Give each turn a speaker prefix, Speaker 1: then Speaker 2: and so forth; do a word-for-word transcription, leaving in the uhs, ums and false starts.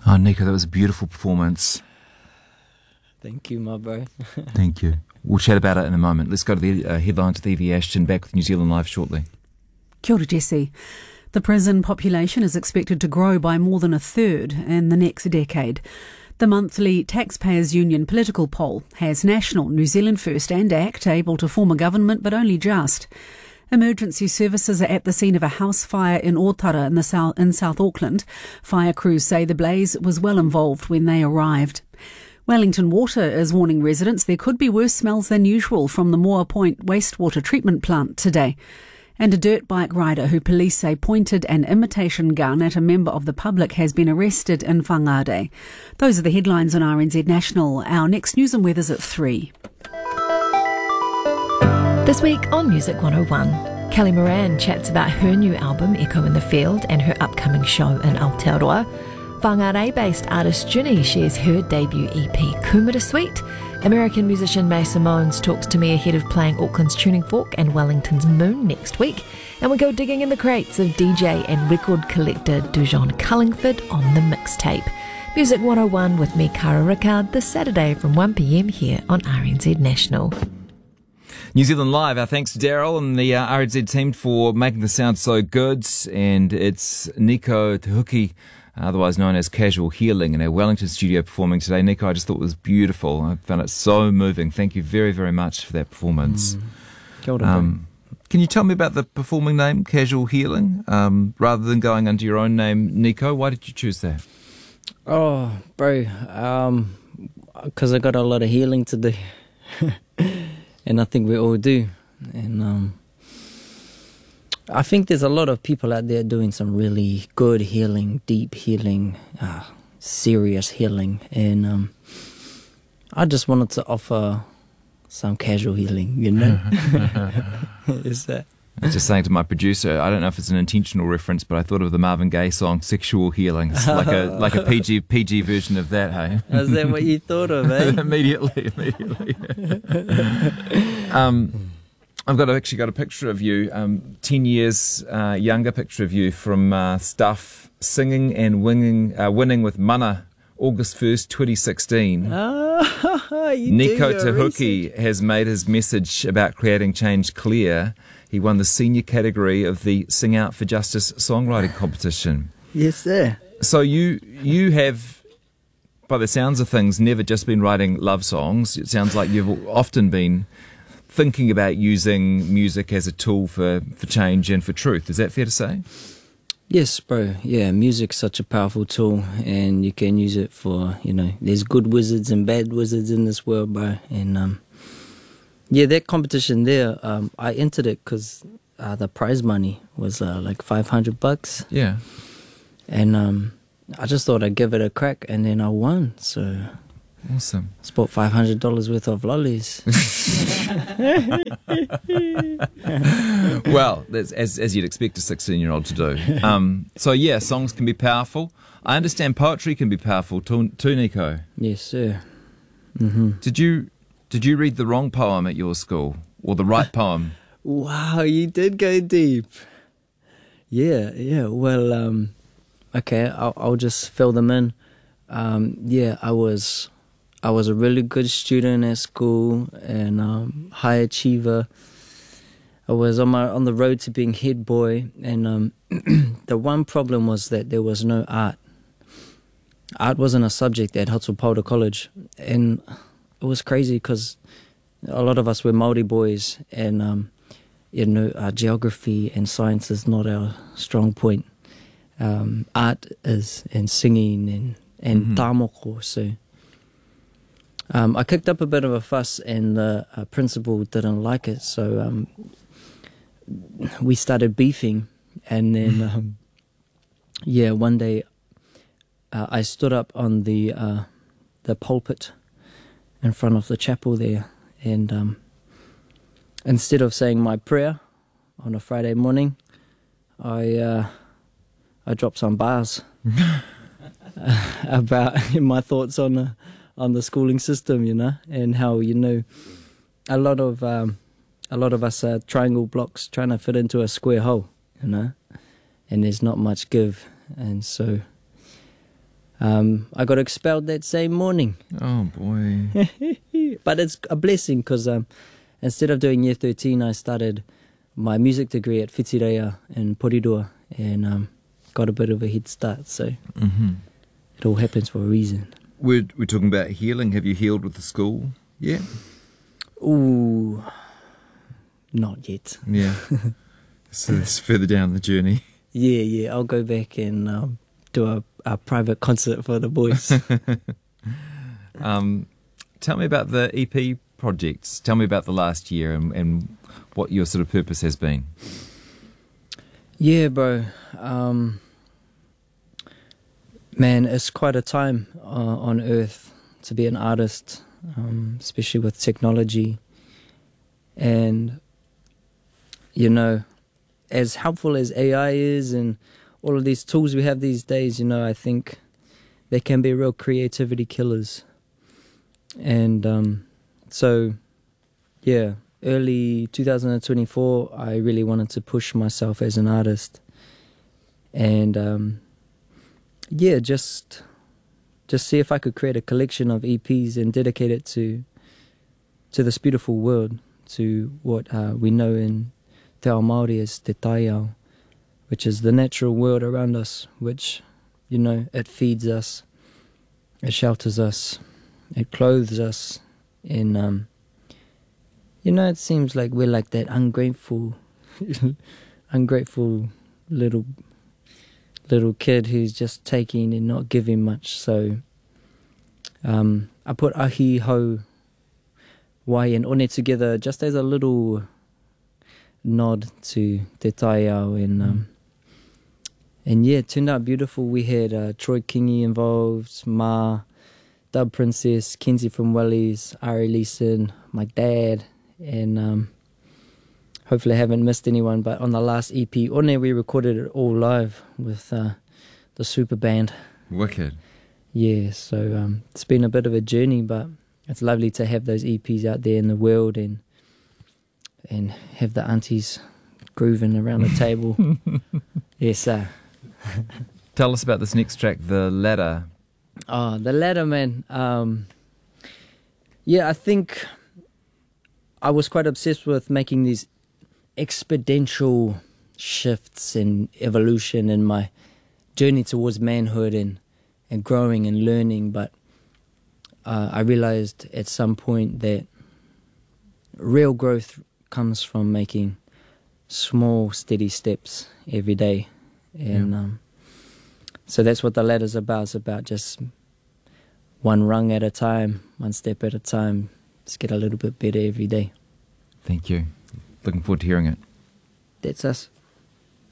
Speaker 1: Oh, Nico, that was a beautiful performance.
Speaker 2: Thank you, my bro.
Speaker 1: Thank you. We'll chat about it in a moment. Let's go to the uh, headlines with Evie Ashton, back with New Zealand Live shortly.
Speaker 3: Kia ora, Jesse. The prison population is expected to grow by more than a third in the next decade. The monthly Taxpayers Union political poll has National, New Zealand First and ACT able to form a government, but only just. Emergency services are at the scene of a house fire in Otara in, the south, in South Auckland. Fire crews say the blaze was well involved when they arrived. Wellington Water is warning residents there could be worse smells than usual from the Moa Point wastewater treatment plant today. And a dirt bike rider who police say pointed an imitation gun at a member of the public has been arrested in Whangarei. Those are the headlines on R N Z National. Our next news and weather's at three.
Speaker 4: This week on Music one oh one, Kelly Moran chats about her new album Echo in the Field and her upcoming show in Aotearoa. Whangarei-based artist Ginny shares her debut E P Kumara Suite. American musician May Simones talks to me ahead of playing Auckland's Tuning Fork and Wellington's Moon next week. And we go digging in the crates of D J and record collector Dujon Cullingford on the mixtape. Music one oh one with me, Cara Rickard, this Saturday from one p m here on R N Z National.
Speaker 1: New Zealand Live, our thanks to Daryl and the uh, R N Z team for making the sound so good. And it's Nico Te Huki, otherwise known as Casual Healing, in our Wellington studio performing today. Nico, I just thought it was beautiful. I found it so moving. Thank you very, very much for that performance.
Speaker 2: Mm. Kia ora,
Speaker 1: um, can you tell me about the performing name, Casual Healing, um, rather than going under your own name, Nico? Why did you choose that?
Speaker 2: Oh, bro, um, because I got a lot of healing to do. And I think we all do. And um, I think there's a lot of people out there doing some really good healing, deep healing, uh, serious healing. And um, I just wanted to offer some casual healing, you know? Is that?
Speaker 1: I was just saying to my producer, I don't know if it's an intentional reference, but I thought of the Marvin Gaye song "Sexual Healing." It's like a like a P G P G version of that, hey?
Speaker 2: Is that what you thought of, eh?
Speaker 1: immediately, immediately. um, I've got actually got a picture of you, um, ten years uh, younger picture of you from uh, Stuff, singing and winging, uh, winning with Mana, August first, twenty sixteen.
Speaker 2: Ah, you
Speaker 1: Nico
Speaker 2: do
Speaker 1: Te
Speaker 2: your
Speaker 1: Huki
Speaker 2: research.
Speaker 1: has made his message about creating change clear. He won the senior category of the Sing Out for Justice songwriting competition.
Speaker 2: Yes, sir.
Speaker 1: So you you have, by the sounds of things, never just been writing love songs. It sounds like you've often been thinking about using music as a tool for, for change and for truth. Is that fair to say?
Speaker 2: Yes, bro. Yeah, music's such a powerful tool, and you can use it for, you know, there's good wizards and bad wizards in this world, bro. And um, yeah, that competition there, um, I entered it because uh, the prize money was uh, like five hundred bucks.
Speaker 1: Yeah.
Speaker 2: And um, I just thought I'd give it a crack, and then I won. So
Speaker 1: Awesome.
Speaker 2: I bought five hundred dollars worth of lollies.
Speaker 1: Well, that's as as you'd expect a sixteen-year-old to do. Um, so yeah, songs can be powerful. I understand poetry can be powerful too, too Nico.
Speaker 2: Yes, sir. Mm-hmm.
Speaker 1: Did you did you read the wrong poem at your school, or the right poem?
Speaker 2: Wow, you did go deep. Yeah, yeah. Well, um, okay, I'll, I'll just fill them in. Um, yeah, I was, I was a really good student at school and um, high achiever. I was on my on the road to being head boy, and um, the one problem was that there was no art. Art wasn't a subject at Hatupauta College, and it was crazy because a lot of us were Māori boys, and um, you know, our geography and science is not our strong point. Um, art is, and singing and and mm-hmm. tāmoko. So um, I kicked up a bit of a fuss, and the uh, principal didn't like it. So um, we started beefing, and then um, yeah, one day uh, I stood up on the uh, the pulpit in front of the chapel there, and um, instead of saying my prayer on a Friday morning, I uh, I dropped some bars uh, about my thoughts on the, on the schooling system, you know, and how, you know, a lot of um, a lot of us are triangle blocks trying to fit into a square hole, you know, and there's not much give, and so um, I got expelled that same morning.
Speaker 1: Oh, boy.
Speaker 2: But it's a blessing because um, instead of doing year thirteen, I started my music degree at Whitireia in Porirua and um, got a bit of a head start. So
Speaker 1: Mm-hmm.
Speaker 2: it all happens for a reason.
Speaker 1: We're, we're talking about healing. Have you healed with the school? Yeah.
Speaker 2: Ooh, not yet.
Speaker 1: Yeah. So it's further down the journey.
Speaker 2: Yeah, yeah. I'll go back and um, do a, a private concert for the boys.
Speaker 1: um, tell me about the E P projects. Tell me about the last year and, and what your sort of purpose has been.
Speaker 2: Yeah, bro. Um, man, it's quite a time uh, on earth to be an artist, um, especially with technology. And, you know, as helpful as A I is and all of these tools we have these days, you know, I think they can be real creativity killers. And um, so, yeah, early two thousand twenty-four, I really wanted to push myself as an artist. And, um, yeah, just just see if I could create a collection of E Ps and dedicate it to to this beautiful world, to what uh, we know in Te Ao Māori as Te Taiao, which is the natural world around us, which, you know, it feeds us, it shelters us, it clothes us, and, um, you know, it seems like we're like that ungrateful, ungrateful little little kid who's just taking and not giving much. So um, I put ahi, hau, wai and one together just as a little nod to Te Taiao, and um, and yeah, it turned out beautiful. We had uh, Troy Kingi involved, Ma, Dub Princess, Kenzie from Wellies, Ari Leeson, my dad, and um, hopefully I haven't missed anyone. But on the last E P, One, we recorded it all live with uh, the super band.
Speaker 1: Wicked.
Speaker 2: Yeah, so um, it's been a bit of a journey, but it's lovely to have those E Ps out there in the world and and have the aunties grooving around the table. Yes, sir.
Speaker 1: Tell us about this next track, The Ladder.
Speaker 2: Oh, The Ladder, man. Um, yeah, I think I was quite obsessed with making these exponential shifts and evolution in my journey towards manhood and, and growing and learning, but uh, I realized at some point that real growth comes from making small, steady steps every day. And
Speaker 1: Yeah.
Speaker 2: um, so that's what The Ladder's about. It's about just one rung at a time, one step at a time, just get a little bit better every day.
Speaker 1: Thank you. Looking forward to hearing it.
Speaker 2: That's us.